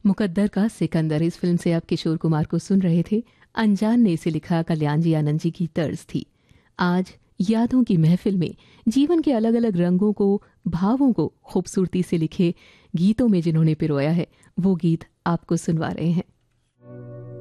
मुकद्दर का सिकंदर, इस फिल्म से आप किशोर कुमार को सुन रहे थे। अनजान ने इसे लिखा कल्याण जी आनंद जी की तर्ज थी। आज यादों की महफिल में जीवन के अलग अलग रंगों को, भावों को खूबसूरती से लिखे गीतों में जिन्होंने पिरोया है, वो गीत आपको सुनवा रहे हैं।